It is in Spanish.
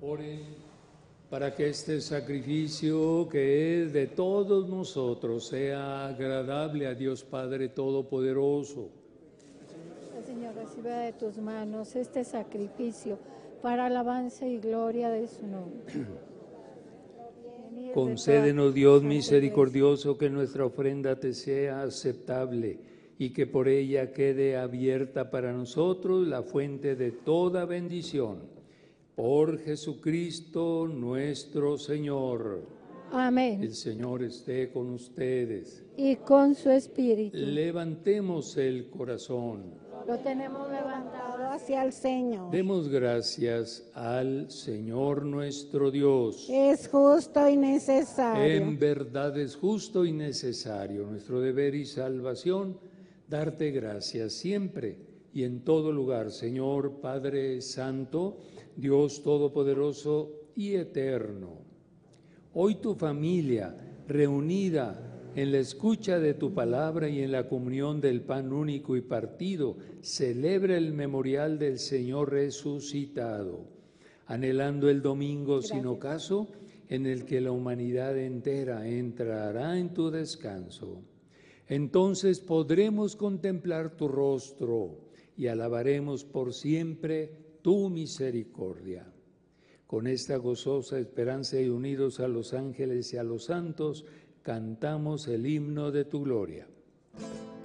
Oren para que este sacrificio que es de todos nosotros sea agradable a Dios Padre Todopoderoso. El Señor reciba de tus manos este sacrificio para alabanza y gloria de su nombre. Concédenos, Dios misericordioso, que nuestra ofrenda te sea aceptable y que por ella quede abierta para nosotros la fuente de toda bendición. Por Jesucristo nuestro Señor. Amén. El Señor esté con ustedes. Y con su espíritu. Levantemos el corazón. Lo tenemos levantado hacia el Señor. Demos gracias al Señor nuestro Dios. Es justo y necesario. En verdad es justo y necesario, nuestro deber y salvación, darte gracias siempre y en todo lugar, Señor Padre Santo, Dios Todopoderoso y Eterno. Hoy tu familia, reunida en la escucha de tu palabra y en la comunión del pan único y partido, celebra el memorial del Señor resucitado, anhelando el domingo sin ocaso en el que la humanidad entera entrará en tu descanso. Entonces podremos contemplar tu rostro y alabaremos por siempre tu misericordia. Con esta gozosa esperanza y unidos a los ángeles y a los santos, cantamos el himno de tu gloria.